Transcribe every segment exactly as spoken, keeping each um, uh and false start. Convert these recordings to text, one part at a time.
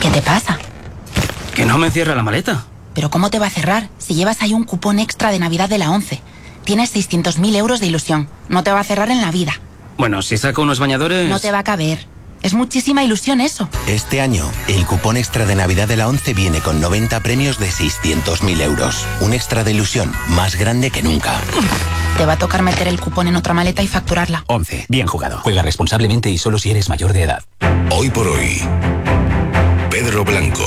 ¿Qué te pasa? Que no me cierra la maleta. ¿Pero cómo te va a cerrar? Si llevas ahí un cupón extra de Navidad de la ONCE. Tienes seiscientos mil euros de ilusión. No te va a cerrar en la vida. Bueno, si saco unos bañadores... No te va a caber. Es muchísima ilusión eso. Este año, el cupón extra de Navidad de la ONCE viene con noventa premios de seiscientos mil euros. Un extra de ilusión más grande que nunca. Te va a tocar meter el cupón en otra maleta y facturarla. ONCE. Bien jugado. Juega responsablemente y solo si eres mayor de edad. Hoy por hoy, Pedro Blanco.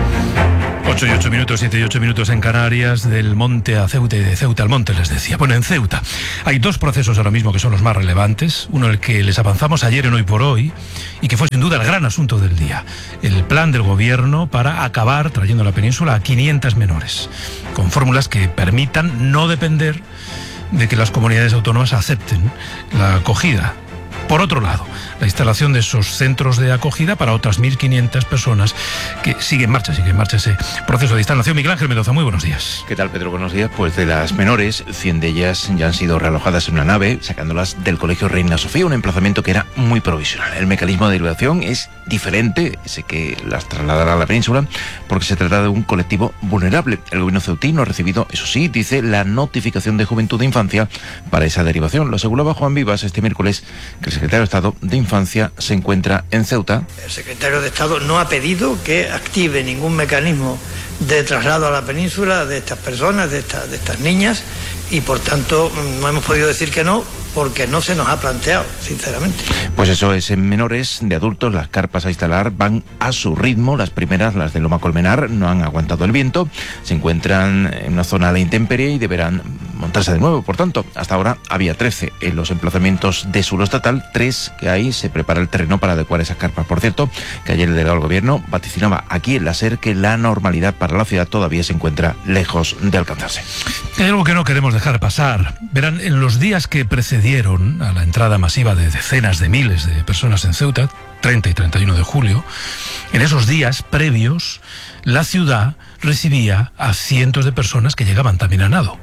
ocho y ocho minutos, siete y ocho minutos en Canarias, del monte a Ceuta y de Ceuta al monte, les decía. Bueno, en Ceuta hay dos procesos ahora mismo que son los más relevantes. Uno, el que les avanzamos ayer en Hoy por Hoy, y que fue sin duda el gran asunto del día. El plan del gobierno para acabar trayendo a la península a quinientas menores, con fórmulas que permitan no depender de que las comunidades autónomas acepten la acogida. Por otro lado, la instalación de esos centros de acogida para otras mil quinientas personas que sigue en marcha, sigue en marcha ese proceso de instalación. Miguel Ángel Mendoza, muy buenos días. ¿Qué tal, Pedro? Buenos días. Pues de las menores, cien de ellas ya han sido realojadas en una nave, sacándolas del Colegio Reina Sofía, un emplazamiento que era muy provisional. El mecanismo de derivación es diferente, ese que las trasladará a la península, porque se trata de un colectivo vulnerable. El gobierno ceutino ha recibido, eso sí, dice, la notificación de Juventud e Infancia para esa derivación. Lo aseguraba Juan Vivas este miércoles, que el secretario de Estado de Infancia se encuentra en Ceuta. El secretario de Estado no ha pedido que active ningún mecanismo de traslado a la península de estas personas, de, esta, de estas niñas, y por tanto no hemos podido decir que no, porque no se nos ha planteado, sinceramente. Pues eso es, en menores, de adultos, las carpas a instalar van a su ritmo. Las primeras, las de Loma Colmenar, no han aguantado el viento, se encuentran en una zona a la intemperie y deberán montarse de nuevo. Por tanto, hasta ahora había trece en los emplazamientos de suelo estatal, tres que hay, se prepara el terreno para adecuar esas carpas. Por cierto, que ayer el delegado del gobierno vaticinaba aquí en la SER que la normalidad para la ciudad todavía se encuentra lejos de alcanzarse. Hay algo que no queremos dejar pasar. Verán, en los días que precedieron a la entrada masiva de decenas de miles de personas en Ceuta, treinta y treinta y uno de julio, en esos días previos, la ciudad recibía a cientos de personas que llegaban también a nado.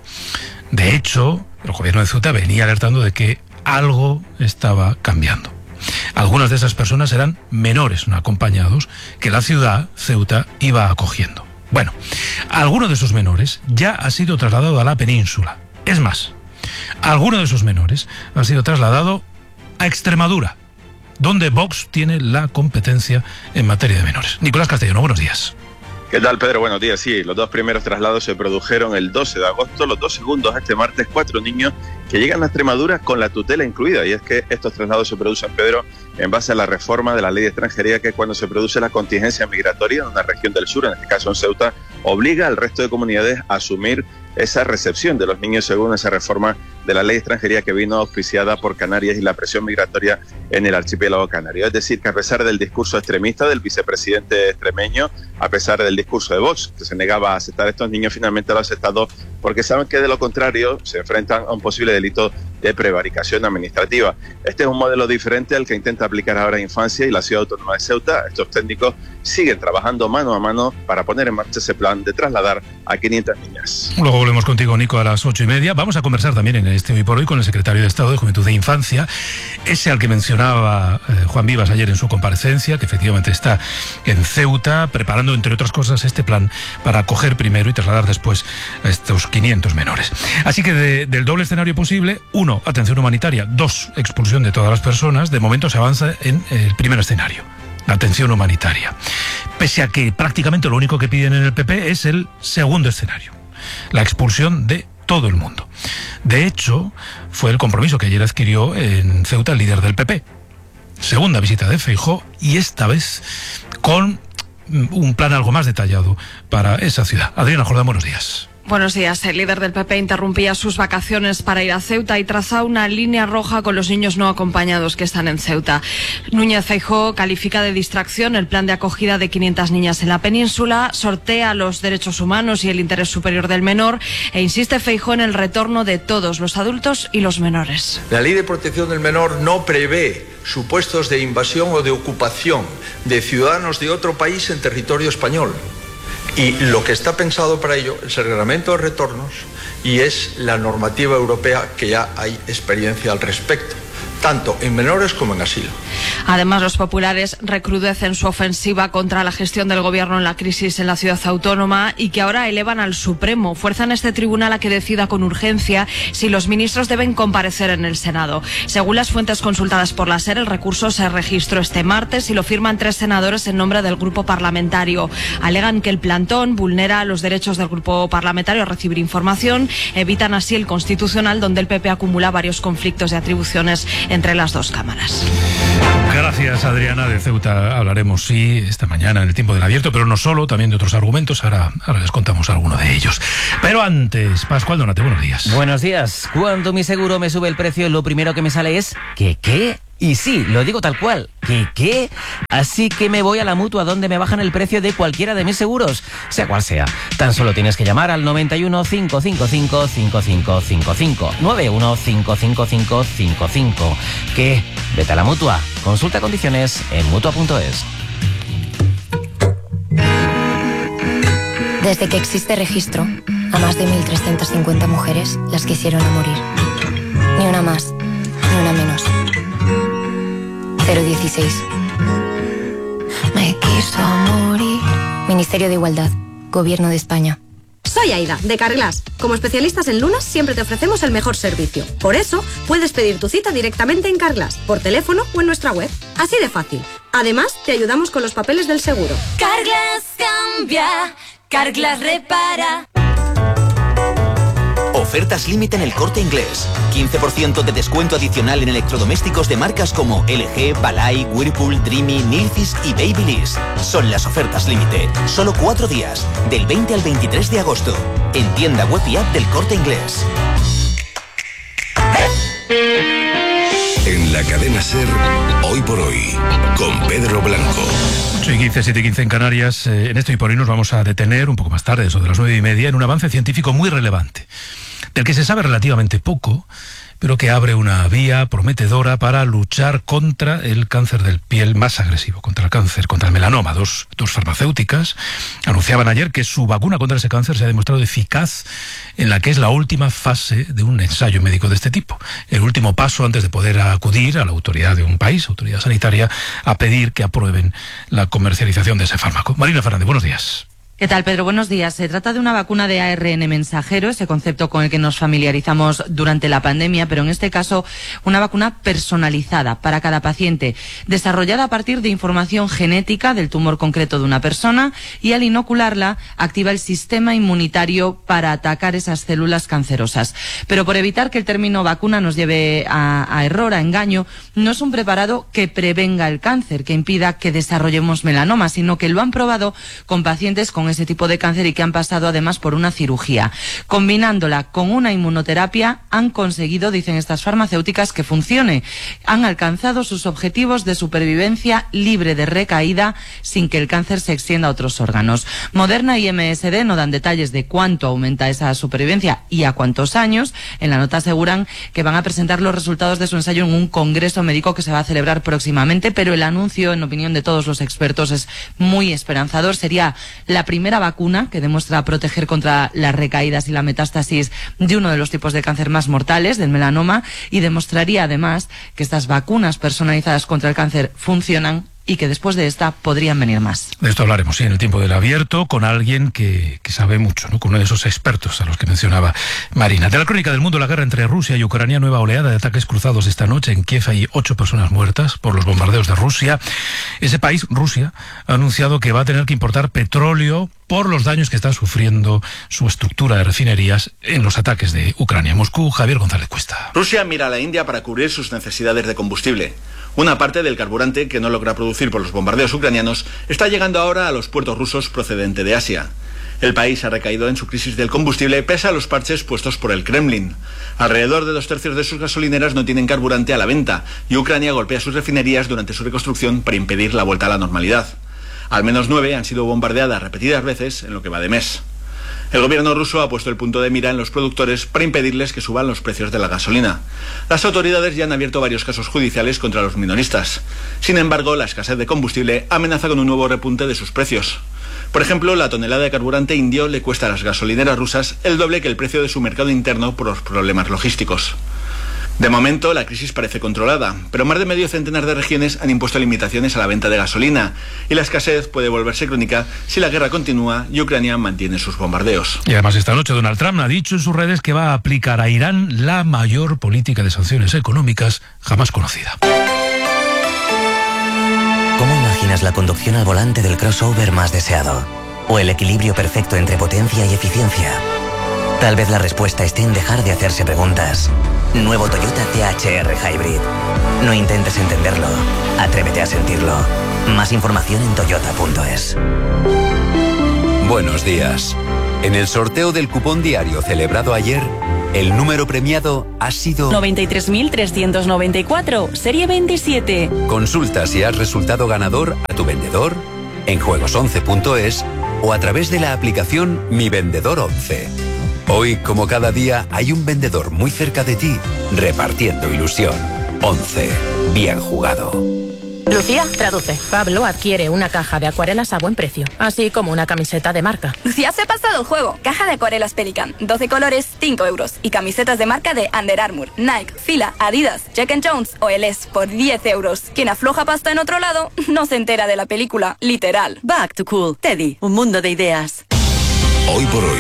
De hecho, el gobierno de Ceuta venía alertando de que algo estaba cambiando. Algunas de esas personas eran menores no acompañados que la ciudad, Ceuta, iba acogiendo. Bueno, alguno de esos menores ya ha sido trasladado a la península. Es más, alguno de esos menores ha sido trasladado a Extremadura, donde Vox tiene la competencia en materia de menores. Nicolás Castellano, buenos días. ¿Qué tal, Pedro? Buenos días. Sí, los dos primeros traslados se produjeron el doce de agosto, los dos segundos este martes, cuatro niños que llegan a Extremadura con la tutela incluida. Y es que estos traslados se producen, Pedro, en base a la reforma de la ley de extranjería, que cuando se produce la contingencia migratoria en una región del sur, en este caso en Ceuta, obliga al resto de comunidades a asumir esa recepción de los niños según esa reforma de la ley de extranjería que vino auspiciada por Canarias y la presión migratoria en el archipiélago canario. Es decir, que a pesar del discurso extremista del vicepresidente extremeño, a pesar del discurso de Vox, que se negaba a aceptar a estos niños, finalmente lo ha aceptado porque saben que de lo contrario se enfrentan a un posible delito de prevaricación administrativa. Este es un modelo diferente al que intenta aplicar ahora Infancia y la Ciudad Autónoma de Ceuta. Estos técnicos siguen trabajando mano a mano para poner en marcha ese plan de trasladar a quinientas niñas. Luego volvemos contigo, Nico, a las ocho y media. Vamos a conversar también en este Hoy por Hoy con el secretario de Estado de Juventud e Infancia, ese al que mencionaba eh, Juan Vivas ayer en su comparecencia, que efectivamente está en Ceuta preparando, entre otras cosas, este plan para acoger primero y trasladar después a estos quinientos menores. Así que de, del doble escenario posible, uno, atención humanitaria, dos, expulsión de todas las personas. De momento se avanza en el primer escenario, la atención humanitaria. Pese a que prácticamente lo único que piden en el P P es el segundo escenario, la expulsión de todo el mundo. De hecho, fue el compromiso que ayer adquirió en Ceuta el líder del P P. Segunda visita de Feijóo, y esta vez con un plan algo más detallado para esa ciudad. Adriana Jordán, buenos días. Buenos días. El líder del P P interrumpía sus vacaciones para ir a Ceuta y trazaba una línea roja con los niños no acompañados que están en Ceuta. Núñez Feijóo califica de distracción el plan de acogida de quinientas niñas en la península, sortea los derechos humanos y el interés superior del menor e insiste Feijóo en el retorno de todos los adultos y los menores. La Ley de Protección del Menor no prevé supuestos de invasión o de ocupación de ciudadanos de otro país en territorio español. Y lo que está pensado para ello es el reglamento de retornos y es la normativa europea, que ya hay experiencia al respecto. tanto en menores como en asilo. Además, los populares recrudecen su ofensiva contra la gestión del gobierno en la crisis en la ciudad autónoma y que ahora elevan al Supremo. Fuerzan este tribunal a que decida con urgencia si los ministros deben comparecer en el Senado. Según las fuentes consultadas por la SER, el recurso se registró este martes y lo firman tres senadores en nombre del grupo parlamentario. Alegan que el plantón vulnera los derechos del grupo parlamentario a recibir información, evitan así el constitucional, donde el P P acumula varios conflictos de atribuciones entre las dos cámaras. Gracias, Adriana. De Ceuta hablaremos, sí, esta mañana en el tiempo del abierto, pero no solo, también de otros argumentos. Ahora, ahora les contamos alguno de ellos. Pero antes, Pascual Donate, buenos días. Buenos días. Cuando mi seguro me sube el precio, lo primero que me sale es ¿qué qué? Y sí, lo digo tal cual, ¿qué qué? Así que me voy a la Mutua, donde me bajan el precio de cualquiera de mis seguros, sea cual sea. Tan solo tienes que llamar al noventa y uno, cinco cinco cinco, cinco cinco cinco cinco, noventa y uno, cinco cinco cinco, cinco cinco. ¿Qué? Vete a la Mutua. Consulta condiciones en mutua punto es. Desde que existe registro, a más de mil trescientas cincuenta mujeres las quisieron a morir. Ni una más, ni una menos. cero dieciséis. Me quiso morir. Ministerio de Igualdad, Gobierno de España. Soy Aida, de Carglass. Como especialistas en lunas, siempre te ofrecemos el mejor servicio. Por eso, puedes pedir tu cita directamente en Carglass, por teléfono o en nuestra web. Así de fácil. Además, te ayudamos con los papeles del seguro. Carglass cambia, Carglass repara. Ofertas límite en El Corte Inglés. quince por ciento de descuento adicional en electrodomésticos de marcas como L G, Balay, Whirlpool, Dreamy, Nilfisk y Babyliss. Son las ofertas límite. Solo cuatro días, del veinte al veintitrés de agosto. En tienda web y app del Corte Inglés. En la cadena SER, hoy por hoy, con Pedro Blanco. ocho y quince, siete y quince en Canarias. Eh, en esto y por hoy nos vamos a detener un poco más tarde, eso de las nueve y media, en un avance científico muy relevante, del que se sabe relativamente poco, pero que abre una vía prometedora para luchar contra el cáncer del piel más agresivo, contra el cáncer, contra el melanoma. Dos, dos farmacéuticas anunciaban ayer que su vacuna contra ese cáncer se ha demostrado eficaz en la que es la última fase de un ensayo médico de este tipo. El último paso antes de poder acudir a la autoridad de un país, autoridad sanitaria, a pedir que aprueben la comercialización de ese fármaco. Marina Fernández, buenos días. ¿Qué tal, Pedro? Buenos días. Se trata de una vacuna de A R N mensajero, ese concepto con el que nos familiarizamos durante la pandemia, pero en este caso una vacuna personalizada para cada paciente, desarrollada a partir de información genética del tumor concreto de una persona, y al inocularla activa el sistema inmunitario para atacar esas células cancerosas. Pero por evitar que el término vacuna nos lleve a, a error, a engaño, no es un preparado que prevenga el cáncer, que impida que desarrollemos melanoma, sino que lo han probado con pacientes con ese tipo de cáncer y que han pasado además por una cirugía. Combinándola con una inmunoterapia han conseguido, dicen estas farmacéuticas, que funcione. Han alcanzado sus objetivos de supervivencia libre de recaída sin que el cáncer se extienda a otros órganos. Moderna y M S D no dan detalles de cuánto aumenta esa supervivencia y a cuántos años. En la nota aseguran que van a presentar los resultados de su ensayo en un congreso médico que se va a celebrar próximamente, pero el anuncio, en opinión de todos los expertos, es muy esperanzador. Sería la primera primera vacuna que demuestra proteger contra las recaídas y la metástasis de uno de los tipos de cáncer más mortales, del melanoma, y demostraría además que estas vacunas personalizadas contra el cáncer funcionan y que después de esta podrían venir más. De esto hablaremos, sí, en el tiempo del abierto, con alguien que, que sabe mucho, ¿no? Con uno de esos expertos a los que mencionaba Marina. De la crónica del mundo, la guerra entre Rusia y Ucrania, nueva oleada de ataques cruzados esta noche. En Kiev hay ocho personas muertas por los bombardeos de Rusia. Ese país, Rusia, ha anunciado que va a tener que importar petróleo por los daños que está sufriendo su estructura de refinerías en los ataques de Ucrania. Moscú, Javier González Cuesta. Rusia mira a la India para cubrir sus necesidades de combustible. Una parte del carburante que no logra producir por los bombardeos ucranianos está llegando ahora a los puertos rusos procedente de Asia. El país ha recaído en su crisis del combustible pese a los parches puestos por el Kremlin. Alrededor de dos tercios de sus gasolineras no tienen carburante a la venta y Ucrania golpea sus refinerías durante su reconstrucción para impedir la vuelta a la normalidad. Al menos nueve han sido bombardeadas repetidas veces en lo que va de mes. El gobierno ruso ha puesto el punto de mira en los productores para impedirles que suban los precios de la gasolina. Las autoridades ya han abierto varios casos judiciales contra los minoristas. Sin embargo, la escasez de combustible amenaza con un nuevo repunte de sus precios. Por ejemplo, la tonelada de carburante indio le cuesta a las gasolineras rusas el doble que el precio de su mercado interno por los problemas logísticos. De momento, la crisis parece controlada, pero más de medio centenar de regiones han impuesto limitaciones a la venta de gasolina, y la escasez puede volverse crónica si la guerra continúa y Ucrania mantiene sus bombardeos. Y además esta noche Donald Trump ha dicho en sus redes que va a aplicar a Irán la mayor política de sanciones económicas jamás conocida. ¿Cómo imaginas la conducción al volante del crossover más deseado? ¿O el equilibrio perfecto entre potencia y eficiencia? Tal vez la respuesta esté en dejar de hacerse preguntas. Nuevo Toyota C H R Hybrid. No intentes entenderlo, atrévete a sentirlo. Más información en toyota punto es. Buenos días. En el sorteo del cupón diario celebrado ayer, el número premiado ha sido noventa y tres mil trescientos noventa y cuatro, serie veintisiete. Consulta si has resultado ganador a tu vendedor, en juegos once punto es o a través de la aplicación Mi Vendedor once. Hoy, como cada día, hay un vendedor muy cerca de ti, repartiendo ilusión. once. Bien jugado. Lucía, traduce. Pablo adquiere una caja de acuarelas a buen precio, así como una camiseta de marca. Lucía se ha pasado el juego. Caja de acuarelas Pelican, doce colores, cinco euros. Y camisetas de marca de Under Armour, Nike, Fila, Adidas, Jack and Jones o L S por diez euros. Quien afloja pasta en otro lado no se entera de la película, literal. Back to Cool, Teddy, un mundo de ideas. Hoy por hoy,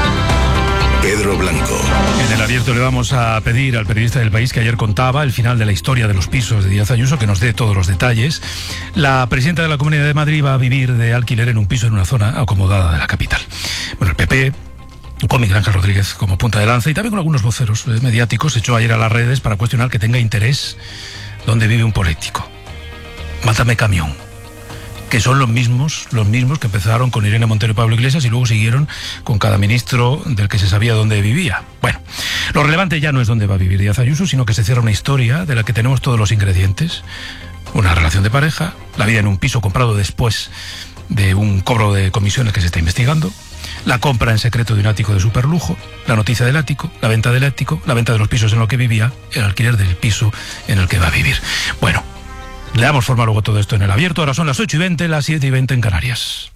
Pedro Blanco. En el abierto le vamos a pedir al periodista del País que ayer contaba el final de la historia de los pisos de Díaz Ayuso que nos dé todos los detalles. La presidenta de la Comunidad de Madrid va a vivir de alquiler en un piso en una zona acomodada de la capital. Bueno, el P P, con Miguel Ángel Rodríguez como punta de lanza y también con algunos voceros mediáticos, echó ayer a las redes para cuestionar que tenga interés donde vive un político. Mátame camión. Que son los mismos, los mismos que empezaron con Irene Montero y Pablo Iglesias y luego siguieron con cada ministro del que se sabía dónde vivía. Bueno, lo relevante ya no es dónde va a vivir Díaz Ayuso, sino que se cierra una historia de la que tenemos todos los ingredientes. Una relación de pareja, la vida en un piso comprado después de un cobro de comisiones que se está investigando, la compra en secreto de un ático de superlujo, la noticia del ático, la venta del ático, la venta de los pisos en los que vivía, el alquiler del piso en el que va a vivir. Bueno, le damos forma luego todo esto en el abierto. Ahora son las ocho y veinte, las siete y veinte en Canarias.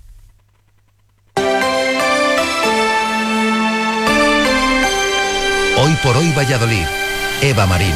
Hoy por hoy Valladolid. Eva Marín.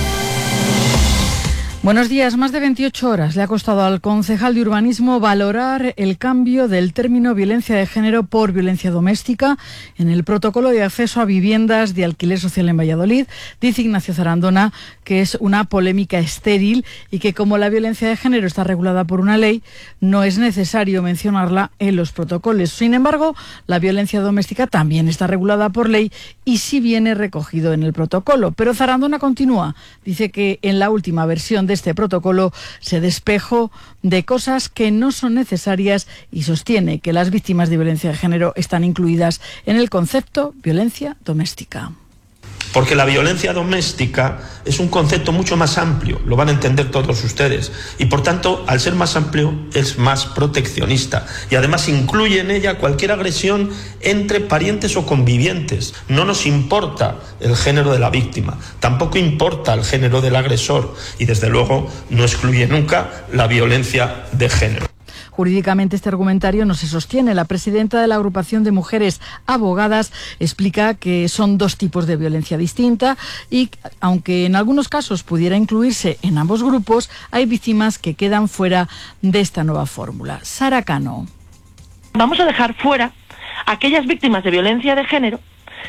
Buenos días. Más de veintiocho horas le ha costado al concejal de urbanismo valorar el cambio del término violencia de género por violencia doméstica en el protocolo de acceso a viviendas de alquiler social en Valladolid. Dice Ignacio Zarandona que es una polémica estéril y que como la violencia de género está regulada por una ley, no es necesario mencionarla en los protocolos. Sin embargo, la violencia doméstica también está regulada por ley y sí viene recogido en el protocolo. Pero Zarandona continúa. Dice que en la última versión de este protocolo se despejó de cosas que no son necesarias y sostiene que las víctimas de violencia de género están incluidas en el concepto violencia doméstica. Porque la violencia doméstica es un concepto mucho más amplio, lo van a entender todos ustedes, y por tanto, al ser más amplio, es más proteccionista, y además incluye en ella cualquier agresión entre parientes o convivientes. No nos importa el género de la víctima, tampoco importa el género del agresor, y desde luego no excluye nunca la violencia de género. Jurídicamente este argumentario no se sostiene. La presidenta de la agrupación de mujeres abogadas explica que son dos tipos de violencia distinta y aunque en algunos casos pudiera incluirse en ambos grupos, hay víctimas que quedan fuera de esta nueva fórmula. Sara Cano. Vamos a dejar fuera aquellas víctimas de violencia de género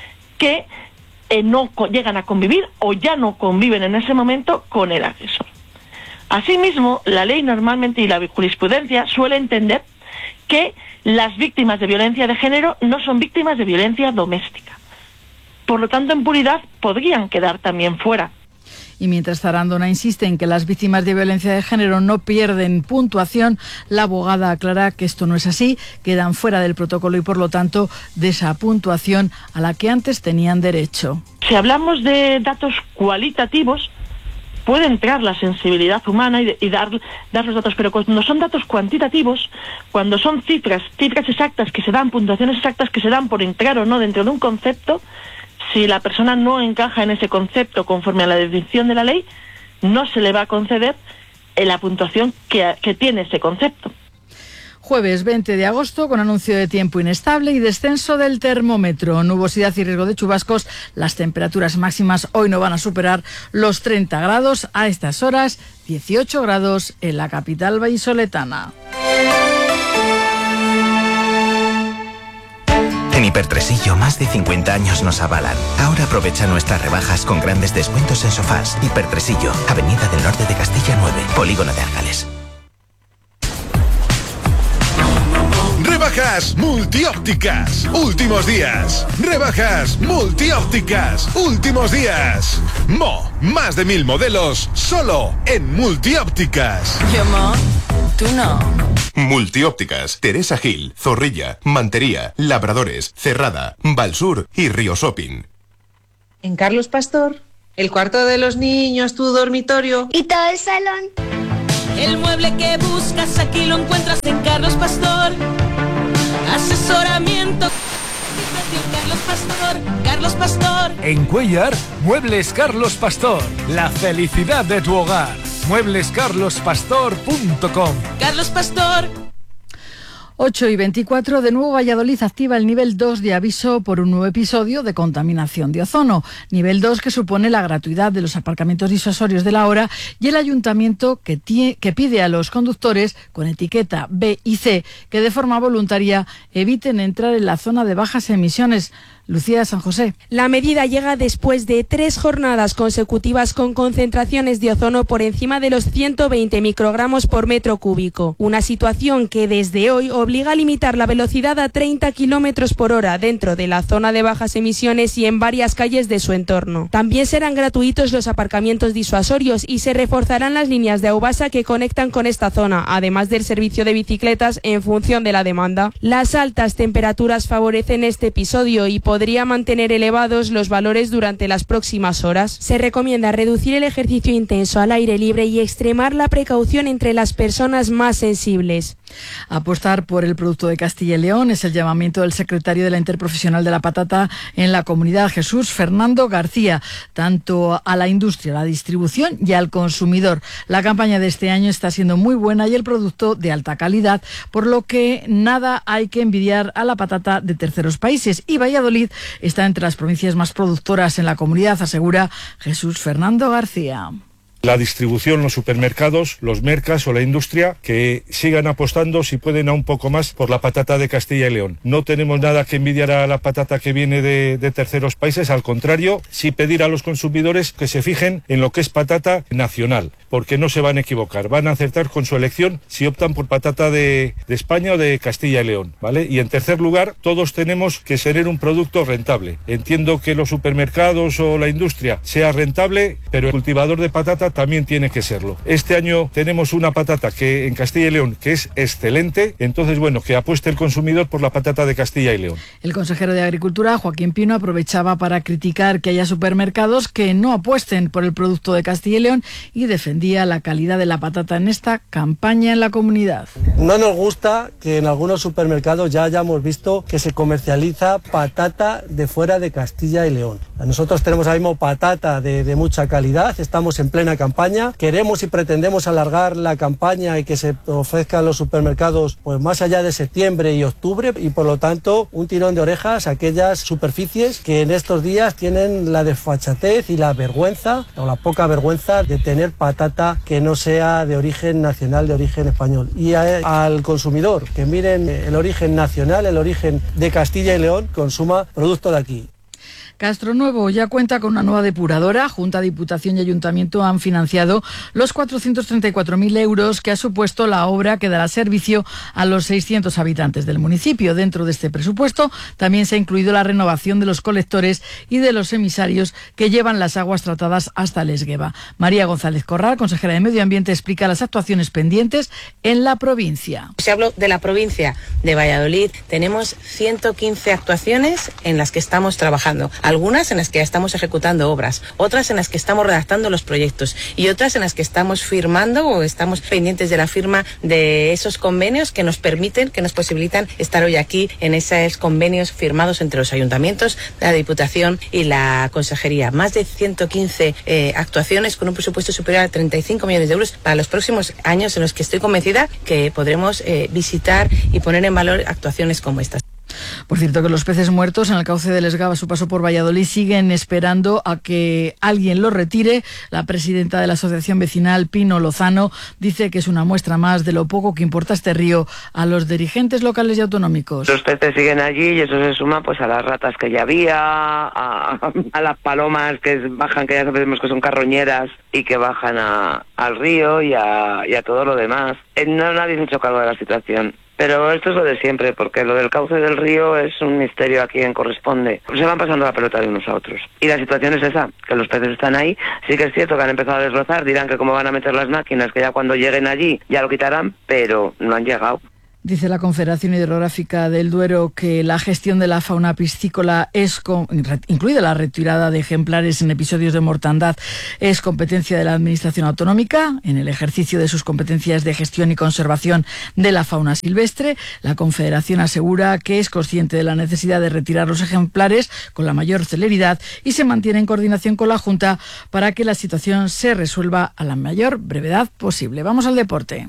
que eh, no llegan a convivir o ya no conviven en ese momento con el agresor. Asimismo, la ley normalmente y la jurisprudencia suele entender que las víctimas de violencia de género no son víctimas de violencia doméstica. Por lo tanto, en puridad podrían quedar también fuera. Y mientras Zarandona insiste en que las víctimas de violencia de género no pierden puntuación, la abogada aclara que esto no es así, quedan fuera del protocolo y por lo tanto de esa puntuación a la que antes tenían derecho. Si hablamos de datos cualitativos, puede entrar la sensibilidad humana y, y dar, dar los datos, pero cuando son datos cuantitativos, cuando son cifras, cifras exactas que se dan, puntuaciones exactas que se dan por entrar o no dentro de un concepto, si la persona no encaja en ese concepto conforme a la definición de la ley, no se le va a conceder la puntuación que, que tiene ese concepto. Jueves veinte de agosto, con anuncio de tiempo inestable y descenso del termómetro. Nubosidad y riesgo de chubascos. Las temperaturas máximas hoy no van a superar los treinta grados. A estas horas, dieciocho grados en la capital vallisoletana. En Hipertresillo, más de cincuenta años nos avalan. Ahora aprovecha nuestras rebajas con grandes descuentos en sofás. Hipertresillo, Avenida del Norte de Castilla nueve, Polígono de Argales. Rebajas multiópticas, últimos días. Rebajas multiópticas, últimos días. Mo, más de mil modelos, solo en multiópticas. Yo, Mo, tú no. Multiópticas, Teresa Gil, Zorrilla, Mantería, Labradores, Cerrada, Valsur y Río Shopping. En Carlos Pastor, el cuarto de los niños, tu dormitorio y todo el salón. El mueble que buscas aquí lo encuentras en Carlos Pastor. Asesoramiento. Carlos Pastor, Carlos Pastor. En Cuéllar, Muebles Carlos Pastor. La felicidad de tu hogar. muebles carlos pastor punto com. Carlos Pastor. ocho y veinticuatro, de nuevo Valladolid activa el nivel dos de aviso por un nuevo episodio de contaminación de ozono. Nivel dos que supone la gratuidad de los aparcamientos disuasorios de la hora y el ayuntamiento que, tie, que pide a los conductores con etiqueta B y C que de forma voluntaria eviten entrar en la zona de bajas emisiones. Lucía San José. La medida llega después de tres jornadas consecutivas con concentraciones de ozono por encima de los ciento veinte microgramos por metro cúbico. Una situación que desde hoy obliga a limitar la velocidad a treinta kilómetros por hora dentro de la zona de bajas emisiones y en varias calles de su entorno. También serán gratuitos los aparcamientos disuasorios y se reforzarán las líneas de Aubasa que conectan con esta zona, además del servicio de bicicletas en función de la demanda. Las altas temperaturas favorecen este episodio y podría mantener elevados los valores durante las próximas horas. Se recomienda reducir el ejercicio intenso al aire libre y extremar la precaución entre las personas más sensibles. Apostar por el producto de Castilla y León es el llamamiento del secretario de la Interprofesional de la Patata en la comunidad, Jesús Fernando García, tanto a la industria, la distribución y al consumidor. La campaña de este año está siendo muy buena y el producto de alta calidad, por lo que nada hay que envidiar a la patata de terceros países. Y Valladolid está entre las provincias más productoras en la comunidad, asegura Jesús Fernando García. La distribución, los supermercados, los mercas o la industria que sigan apostando, si pueden, a un poco más por la patata de Castilla y León. No tenemos nada que envidiar a la patata que viene de, de terceros países, al contrario, sí pedir a los consumidores que se fijen en lo que es patata nacional, porque no se van a equivocar, van a acertar con su elección si optan por patata de, de España o de Castilla y León, ¿vale? Y en tercer lugar, todos tenemos que ser un producto rentable. Entiendo que los supermercados o la industria sea rentable, pero el cultivador de patata también tiene que serlo. Este año tenemos una patata que en Castilla y León que es excelente, entonces bueno, que apueste el consumidor por la patata de Castilla y León. El consejero de Agricultura, Joaquín Pino, aprovechaba para criticar que haya supermercados que no apuesten por el producto de Castilla y León y defendía la calidad de la patata en esta campaña en la comunidad. No nos gusta que en algunos supermercados ya hayamos visto que se comercializa patata de fuera de Castilla y León. Nosotros tenemos ahora mismo patata de, de mucha calidad, estamos en plena campaña, queremos y pretendemos alargar la campaña y que se ofrezca a los supermercados pues más allá de septiembre y octubre, y por lo tanto un tirón de orejas a aquellas superficies que en estos días tienen la desfachatez y la vergüenza o la poca vergüenza de tener patata que no sea de origen nacional, de origen español. Y a, al consumidor, que miren el origen nacional, el origen de Castilla y León, consuma producto de aquí. Castronuevo ya cuenta con una nueva depuradora. Junta, Diputación y Ayuntamiento han financiado los cuatrocientos treinta y cuatro mil euros que ha supuesto la obra que dará servicio a los seiscientos habitantes del municipio. Dentro de este presupuesto también se ha incluido la renovación de los colectores y de los emisarios que llevan las aguas tratadas hasta el Esgueva. María González Corral, consejera de Medio Ambiente, explica las actuaciones pendientes en la provincia. Si hablo de la provincia de Valladolid, tenemos ciento quince actuaciones en las que estamos trabajando. algunas en las que ya estamos ejecutando obras, otras en las que estamos redactando los proyectos y otras en las que estamos firmando o estamos pendientes de la firma de esos convenios que nos permiten, que nos posibilitan estar hoy aquí en esos convenios firmados entre los ayuntamientos, la Diputación y la Consejería. Más de ciento quince eh, actuaciones con un presupuesto superior a treinta y cinco millones de euros para los próximos años, en los que estoy convencida que podremos eh, visitar y poner en valor actuaciones como estas. Por cierto, que los peces muertos en el cauce del Esgava a su paso por Valladolid siguen esperando a que alguien los retire. La presidenta de la Asociación Vecinal, Pino Lozano, dice que es una muestra más de lo poco que importa este río a los dirigentes locales y autonómicos. Los peces siguen allí y eso se suma pues a las ratas que ya había, a, a las palomas que bajan, que ya sabemos que son carroñeras y que bajan a, al río y a, y a todo lo demás. No, nadie se ha hecho cargo de la situación. Pero esto es lo de siempre, porque lo del cauce del río es un misterio a quien corresponde. Se van pasando la pelota de unos a otros. Y la situación es esa, que los peces están ahí. Sí que es cierto que han empezado a desbrozar, dirán que cómo van a meter las máquinas, que ya cuando lleguen allí ya lo quitarán, pero no han llegado. Dice la Confederación Hidrográfica del Duero que la gestión de la fauna piscícola, es con, incluida la retirada de ejemplares en episodios de mortandad, es competencia de la Administración Autonómica en el ejercicio de sus competencias de gestión y conservación de la fauna silvestre. La Confederación asegura que es consciente de la necesidad de retirar los ejemplares con la mayor celeridad y se mantiene en coordinación con la Junta para que la situación se resuelva a la mayor brevedad posible. Vamos al deporte.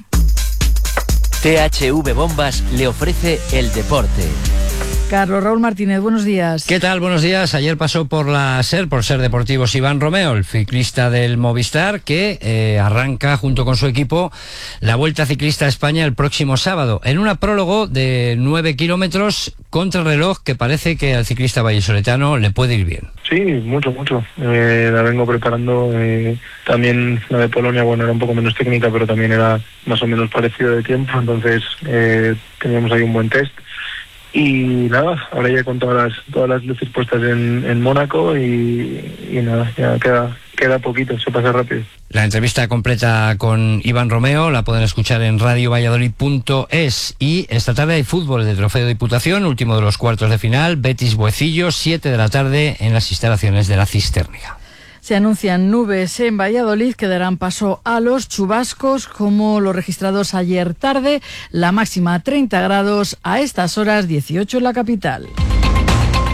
T H V Bombas le ofrece el deporte. Carlos Raúl Martínez, buenos días. ¿Qué tal? Buenos días. Ayer pasó por la SER, por SER Deportivos, Iván Romeo, el ciclista del Movistar, que eh, arranca junto con su equipo la Vuelta Ciclista a España el próximo sábado, en una prólogo de nueve kilómetros contra reloj que parece que al ciclista vallisoletano le puede ir bien. Sí, mucho, mucho. Eh, la vengo preparando. Eh, también la de Polonia, bueno, era un poco menos técnica, pero también era más o menos parecido de tiempo, entonces eh, teníamos ahí un buen test. Y nada, ahora ya con todas las todas las luces puestas en, en Mónaco y, y nada, ya queda queda poquito, se pasa rápido. La entrevista completa con Iván Romeo la pueden escuchar en radio valladolid punto es. Y esta tarde hay fútbol de Trofeo Diputación, último de los cuartos de final, Betis Buecillo, siete de la tarde en las instalaciones de la Cisternia. Se anuncian nubes en Valladolid que darán paso a los chubascos como los registrados ayer tarde, la máxima treinta grados, a estas horas dieciocho en la capital.